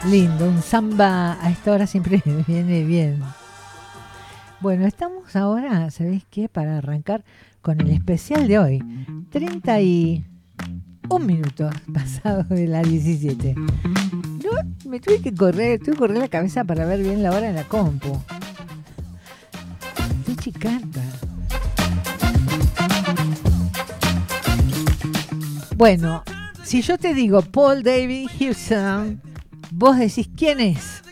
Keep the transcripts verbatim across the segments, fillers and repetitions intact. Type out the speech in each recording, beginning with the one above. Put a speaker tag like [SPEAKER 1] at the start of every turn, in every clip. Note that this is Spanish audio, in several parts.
[SPEAKER 1] Lindo, un samba a esta hora siempre me viene bien. Bueno, estamos ahora, ¿sabéis qué? Para arrancar con el especial de hoy. treinta y un minutos pasados de las diecisiete. No, me tuve que correr, tuve que correr la cabeza para ver bien la hora en la compu. Estoy chicanta. Bueno, si yo te digo Paul David Hewson, vos decís ¿quién es?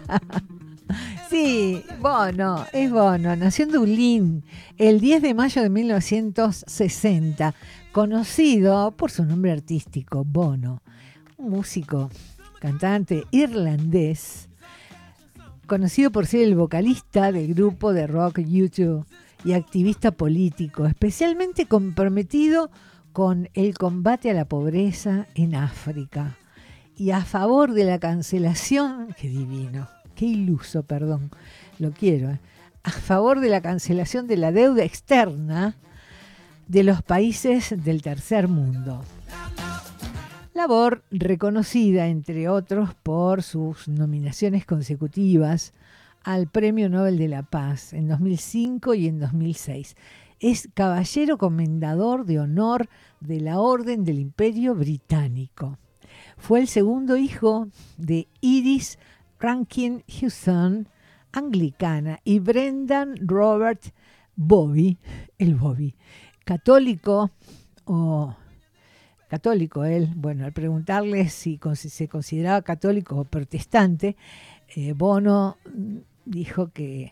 [SPEAKER 1] Sí, Bono, es Bono. Nació en Dublín el diez de mayo de mil novecientos sesenta, conocido por su nombre artístico, Bono, un músico, cantante irlandés, conocido por ser el vocalista del grupo de rock U dos y activista político, especialmente comprometido con el combate a la pobreza en África y a favor de la cancelación, qué divino, qué iluso, perdón, lo quiero, ¿eh? A favor de la cancelación de la deuda externa de los países del tercer mundo. Labor reconocida, entre otros, por sus nominaciones consecutivas al Premio Nobel de la Paz en dos mil cinco y en dos mil seis. Es caballero comendador de honor de la Orden del Imperio Británico. Fue el segundo hijo de Iris Rankin Hewson, anglicana, y Brendan Robert Bobby, el Bobby, católico o católico él. Bueno, al preguntarle si se consideraba católico o protestante, eh, Bono dijo que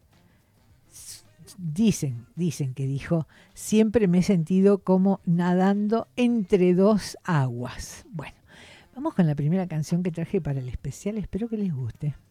[SPEAKER 1] Dicen, dicen que dijo, siempre me he sentido como nadando entre dos aguas. Bueno, vamos con la primera canción que traje para el especial, espero que les guste.